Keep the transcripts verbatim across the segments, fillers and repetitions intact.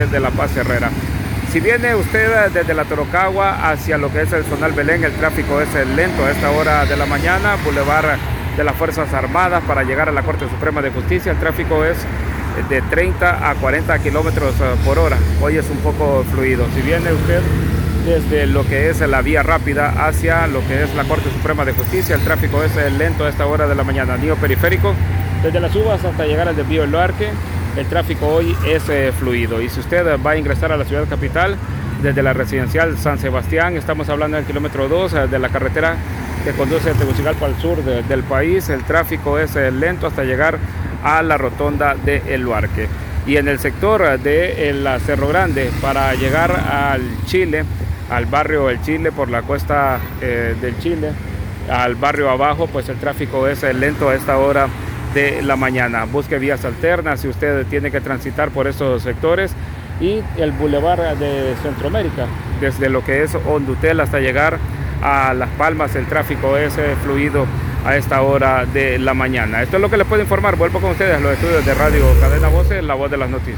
de La Paz Herrera. Si viene usted desde la Torocagua hacia lo que es el Zonal Belén, el tráfico es lento a esta hora de la mañana. Boulevard de las Fuerzas Armadas para llegar a la Corte Suprema de Justicia, el tráfico es de treinta a cuarenta kilómetros por hora. Hoy es un poco fluido. Si viene usted desde lo que es la vía rápida hacia lo que es la Corte Suprema de Justicia, el tráfico es lento a esta hora de la mañana. Anillo periférico, desde las Uvas hasta llegar al desvío del Luarque, el tráfico hoy es eh, fluido. Y si usted va a ingresar a la ciudad capital, desde la residencial San Sebastián, estamos hablando del kilómetro dos eh, de la carretera que conduce a Tegucigalpa al sur de, del país, el tráfico es eh, lento hasta llegar a la rotonda de El Luarque. Y en el sector de eh, la Cerro Grande, para llegar al Chile, al barrio El Chile, por la cuesta eh, del Chile, al barrio abajo, pues el tráfico es eh, lento a esta hora de la mañana. Busque vías alternas si usted tiene que transitar por esos sectores. Y el Boulevard de Centroamérica, desde lo que es Hondutel hasta llegar a Las Palmas, el tráfico es eh, fluido a esta hora de la mañana. Esto es lo que les puedo informar. Vuelvo con ustedes a los estudios de Radio Cadena Voces, la voz de las noticias.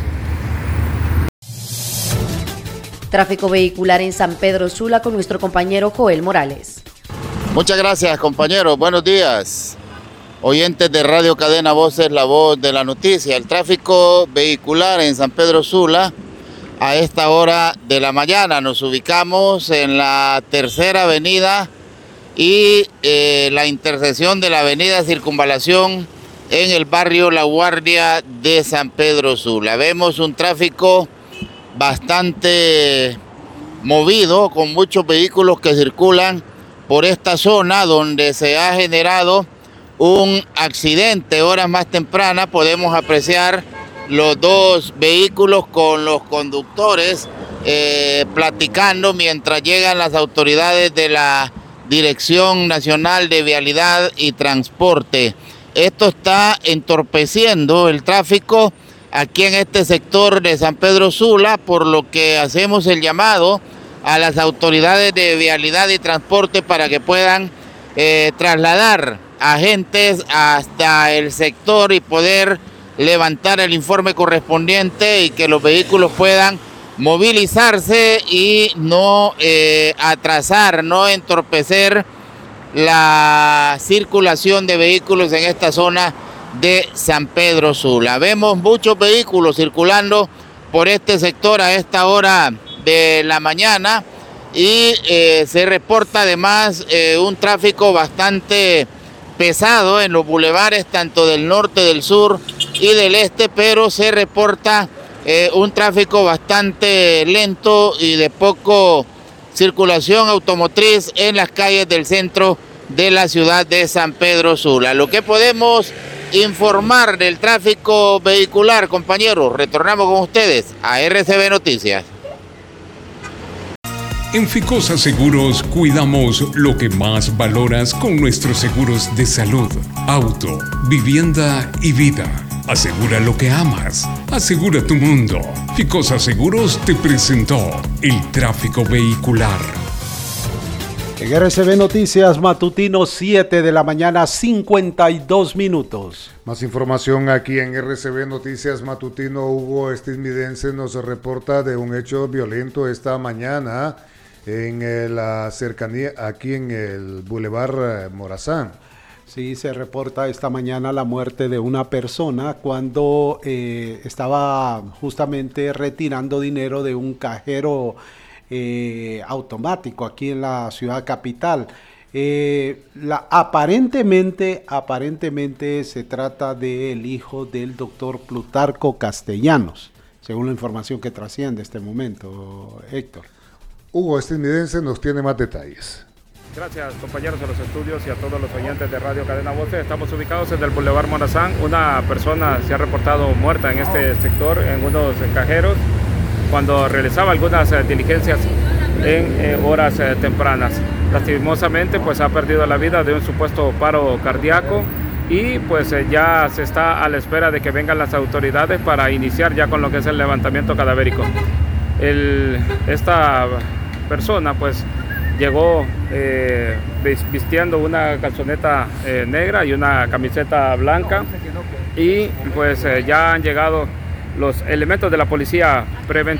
Tráfico vehicular en San Pedro Sula con nuestro compañero Joel Morales. Muchas gracias, compañeros. Buenos días. Oyentes de Radio Cadena Voces, la voz de la noticia. El tráfico vehicular en San Pedro Sula a esta hora de la mañana. Nos ubicamos en la tercera avenida y eh, la intersección de la avenida Circunvalación en el barrio La Guardia de San Pedro Sula. Vemos un tráfico bastante movido, con muchos vehículos que circulan por esta zona donde se ha generado un accidente. Horas más tempranas podemos apreciar los dos vehículos con los conductores eh, platicando mientras llegan las autoridades de la Dirección Nacional de Vialidad y Transporte. Esto está entorpeciendo el tráfico aquí en este sector de San Pedro Sula, por lo que hacemos el llamado a las autoridades de Vialidad y Transporte para que puedan eh, trasladar agentes hasta el sector y poder levantar el informe correspondiente y que los vehículos puedan movilizarse y no eh, atrasar, no entorpecer la circulación de vehículos en esta zona de San Pedro Sula. Vemos muchos vehículos circulando por este sector a esta hora de la mañana y eh, se reporta además eh, un tráfico bastante pesado en los bulevares tanto del norte, del sur y del este, pero se reporta eh, un tráfico bastante lento y de poco circulación automotriz en las calles del centro de la ciudad de San Pedro Sula. Lo que podemos informar del tráfico vehicular, compañeros, retornamos con ustedes a R C B Noticias. En Ficosa Seguros cuidamos lo que más valoras con nuestros seguros de salud, auto, vivienda y vida. Asegura lo que amas, asegura tu mundo. Ficosa Seguros te presentó el tráfico vehicular. En R C B Noticias Matutino, siete de la mañana, cincuenta y dos minutos. Más información aquí en R C B Noticias Matutino. Hugo Estismidense nos reporta de un hecho violento esta mañana en la cercanía, aquí en el Boulevard Morazán. Sí, se reporta esta mañana la muerte de una persona cuando eh, estaba justamente retirando dinero de un cajero eh, automático aquí en la ciudad capital. Eh, la, aparentemente, aparentemente se trata del hijo del doctor Plutarco Castellanos, según la información que trasciende este momento, Héctor. Hugo Estismidense nos tiene más detalles. Gracias, compañeros de los estudios y a todos los oyentes de Radio Cadena Voces. Estamos ubicados en el Boulevard Morazán. Una persona se ha reportado muerta en este sector, en unos cajeros, cuando realizaba algunas eh, diligencias en eh, horas eh, tempranas. Lastimosamente, pues ha perdido la vida de un supuesto paro cardíaco y pues eh, ya se está a la espera de que vengan las autoridades para iniciar ya con lo que es el levantamiento cadavérico. El, esta persona pues llegó eh, vistiendo una calzoneta eh, negra y una camiseta blanca y pues eh, ya han llegado los elementos de la policía preventiva.